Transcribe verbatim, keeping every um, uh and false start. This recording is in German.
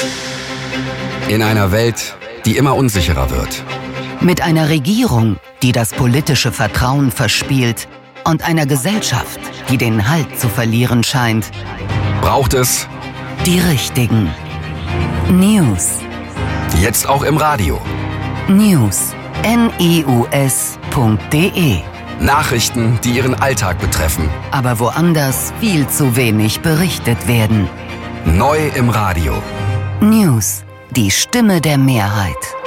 In einer Welt, die immer unsicherer wird. Mit einer Regierung, die das politische Vertrauen verspielt und einer Gesellschaft, die den Halt zu verlieren scheint, braucht es die richtigen News. Jetzt auch im Radio. News. N I U S punkt D E. Nachrichten, die Ihren Alltag betreffen. Aber woanders viel zu wenig berichtet werden. Neu im Radio. News. Die Stimme der Mehrheit.